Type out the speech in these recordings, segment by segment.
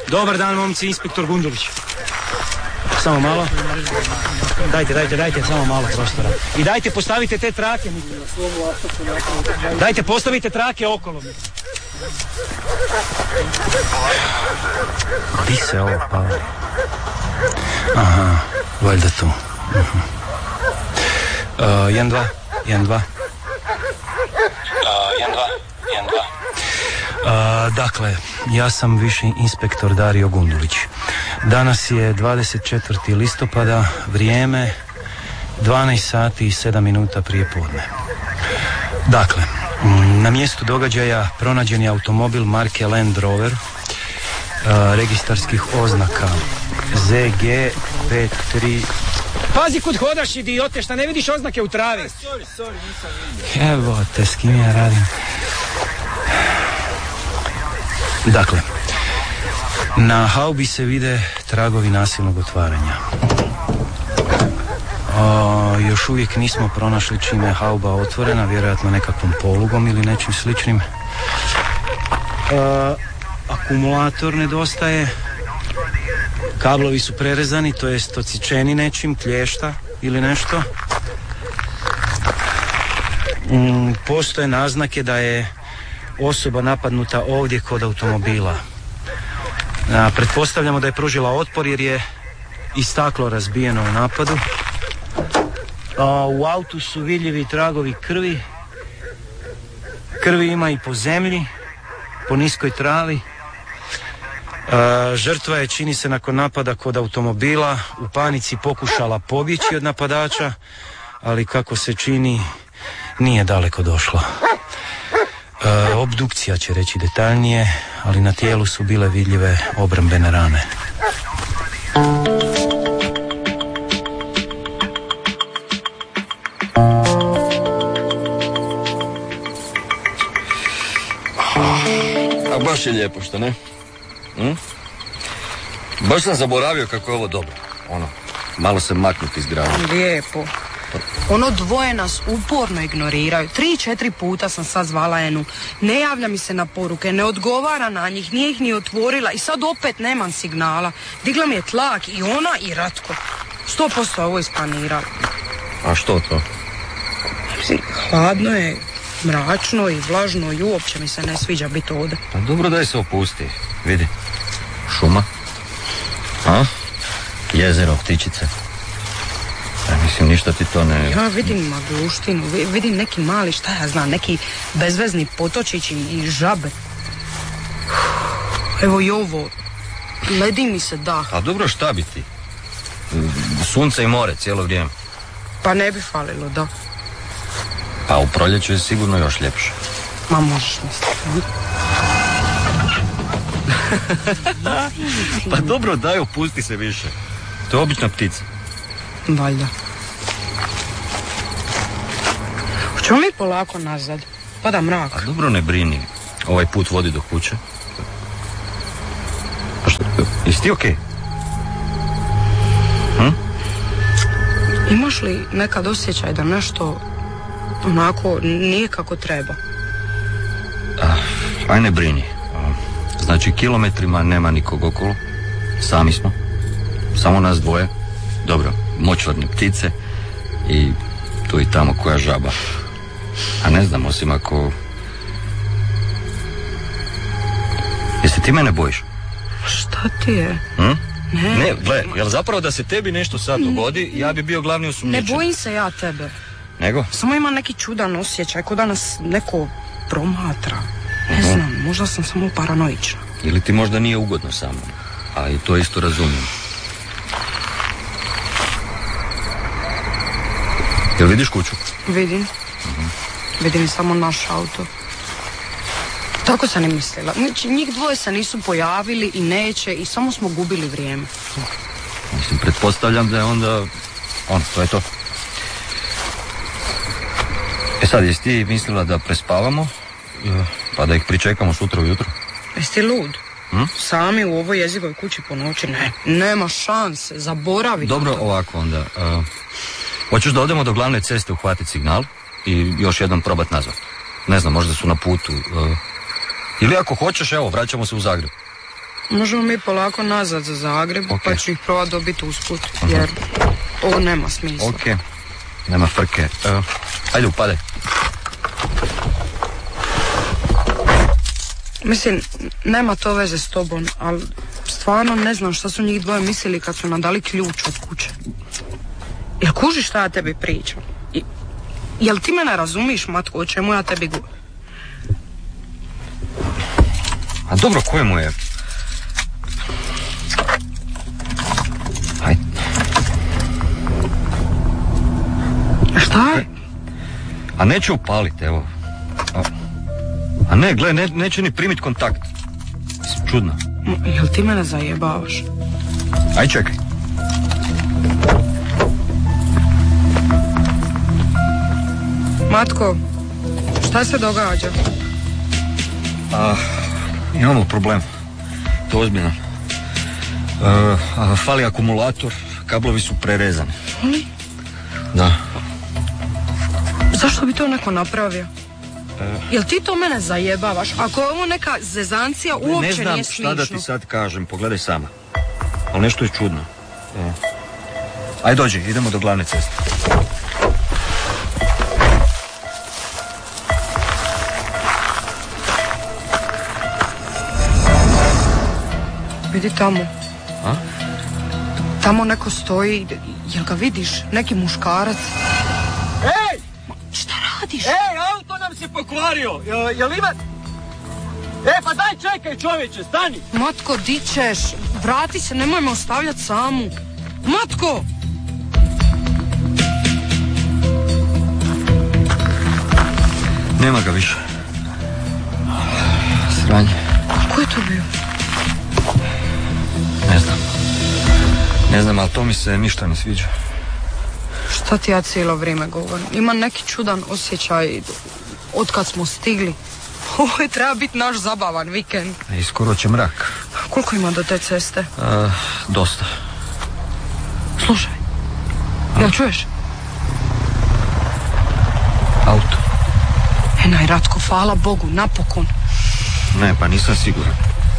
Dobar dan, momci, inspektor Gundulić. Samo malo. Dajte, samo malo prostora. I dajte, postavite te trake. Dajte, postavite trake okolo. Di se ovo pali? Aha, valjda tu. 1-2. 1-2. Dakle, ja sam viši inspektor Dario Gundulić. Danas je 24. listopada, vrijeme 12 sati i 7 minuta prije podne. Dakle, na mjestu događaja pronađen je automobil marke Land Rover, registarskih oznaka ZG53. Pazi kud hodaš, idiote, šta ne vidiš oznake u travi? Sorry, nisam vidio. Evo te, s kim ja radim. Dakle, na haubi se vide tragovi nasilnog otvaranja. Još uvijek nismo pronašli čime je hauba otvorena, vjerojatno nekakvom polugom ili nečim sličnim. Akumulator nedostaje, kablovi su prerezani, to jest odsječeni nečim, klješta ili nešto. Postoje naznake da je osoba napadnuta ovdje kod automobila. Pretpostavljamo da je pružila otpor jer je i staklo razbijeno u napadu. U autu su vidljivi tragovi krvi. Krvi ima i po zemlji, po niskoj travi. Žrtva je, čini se, nakon napada kod automobila u panici pokušala pobjeći od napadača, ali kako se čini nije daleko došla. Obdukcija će reći detaljnije, ali na tijelu su bile vidljive obrambene rane. A baš je lijepo, što ne? Baš sam zaboravio kako je ovo dobro. Malo se maknuti iz grada. Lijepo. Dvoje nas uporno ignoriraju. 3-4 puta sam sad zvala Enu. Ne javlja mi se na poruke, ne odgovara na njih, nije ih ni otvorila i sad opet nemam signala. Digla mi je tlak i ona i Ratko. 100% ovo isplanirala. A što to? Hladno je, mračno i vlažno i uopće mi se ne sviđa biti ovdje. Pa dobro, daj se opusti. Vidi, šuma, jezero, ptičice. Mislim, ništa ti to ne... Ja vidim magluštinu, vidim neki mali, šta ja znam, neki bezvezni potočići i žabe. Evo i ovo, ledi mi se dah. A dobro, šta bi ti? Sunce i more cijelo vrijeme. Pa ne bi falilo, da. Pa u proljeću je sigurno još ljepše. Ma možeš misliti. Pa dobro, daj, opusti se više. To je obična ptica. Valjda. Hoćemo mi polako nazad? Pada mrak. A dobro, ne brini. Ovaj put vodi do kuće. A što? Jesi ti okej? Imaš li nekad osjećaj da nešto onako nije kako treba? Aj ne brini. Znači, kilometrima nema nikog okolo. Sami smo. Samo nas dvoje. Dobro, močvarne ptice i tu i tamo koja žaba. A ne znam, osim ako... Jesi ti mene bojiš? Šta ti je? Ne, gle, jel zapravo da se tebi nešto sad dogodi, ja bi bio glavni osumnjičen. Ne bojim se ja tebe. Nego? Samo ima neki čudan osjećaj, ko da nas neko promatra. Ne znam, možda sam samo paranoična. Ili ti možda nije ugodno sa mnom, a i to isto razumijem. Jel vidiš kuću? Vidim. Vidim samo naš auto. Tako sam i mislila. Njih dvoje se nisu pojavili i neće i samo smo gubili vrijeme. Mislim, pretpostavljam da je onda... to je to. Sad, jesi ti mislila da prespavamo, pa da ih pričekamo sutra ujutro? Jesi ti lud? Sami u ovoj jezivoj kući po noći? Ne, nema šanse, zaboravi. Dobro, ovako onda. Hoćeš da odemo do glavne ceste uhvatiti signal i još jednom probat nazvat? Ne znam, možda su na putu. Ili ako hoćeš, evo, vraćamo se u Zagreb. Možemo mi polako nazad za Zagreb, pa ću ih probati dobiti usput, jer ovo nema smisla. Ok, nema frke. Ajde, upadaj. Mislim, nema to veze s tobom, ali stvarno ne znam šta su njih dvoje mislili kad su nam dali ključ od kuće. Jel kužiš šta ja tebi pričam? Jel ti me ne razumiš, Matko, o čemu ja tebi govorim? A dobro, kojemu je? Ajde. Šta je? A neće upaliti, evo. A ne, gle, neće ni primiti kontakt. Čudno. Jel ti mene zajebavaš? Aj, čekaj. Matko, šta se događa? Imamo problem. To je ozbiljno. Fali akumulator, kablovi su prerezani. Ali? Da. Zašto bi to neko napravio? Jel ti to mene zajebavaš? Ako je ovo neka zezancija, uopće nije smišno. Ne znam šta da ti sad kažem, pogledaj sama. Ali nešto je čudno. Ajde dođi, idemo do glavne ceste. Vidi tamo. A? Tamo neko stoji, jel ga vidiš? Neki muškarac. Ej! Šta radiš? Ej, auto nam se pokvario! Jel ima... pa daj čekaj čovječe, stani! Matko, di ćeš? Vrati se, nemoj me ostavljati samu. Matko! Nema ga više. Sranje. Ko je to bio? Ne znam, ali to mi se ništa ne sviđa. Šta ti ja cijelo vrijeme govorim? Imam neki čudan osjećaj od kad smo stigli. Ovo je treba biti naš zabavan vikend. I skoro će mrak. Koliko ima do te ceste? Dosta. Slušaj, jel čuješ? Auto. Enaj, Ratko, hvala Bogu, napokon. Ne, pa nisam siguran.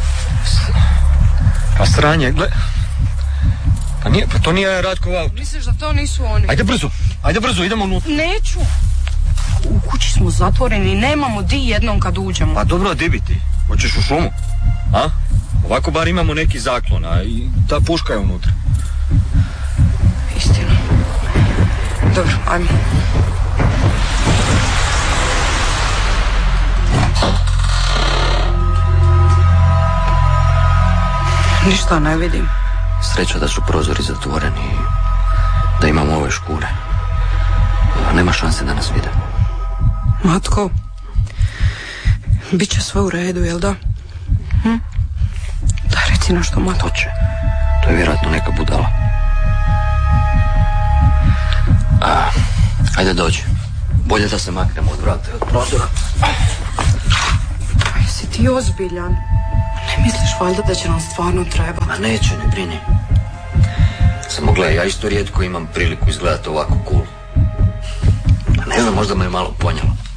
Pa sranje, gle... Pa to nije Ratkov auto. Misliš da to nisu oni? Ajde brzo, idemo unutra. Neću. U kući smo zatvoreni, nemamo di jednom kad uđemo. Pa dobro, di bi ti? Hoćeš u šumu? A? Ovako bar imamo neki zaklon, a i ta puška je unutra. Istina. Dobro, ajmo. Ništa ne vidim. Sreća da su prozori zatvoreni i da imamo ove škure. Nema šanse da nas vide. Matko, bit će sve u redu, jel da? Daj, reci nešto, Matko. Hoće. To je vjerojatno neka budala. Ajde dođi. Bolje da se maknemo od vrata i od prozora. Jesi ti ozbiljan? Ne misliš valjda da će nam stvarno trebati? Ma neće, ne brini. Samo gledaj, ja isto rijetko imam priliku izgledati ovako cool. Ne znam, možda me je malo ponjelo.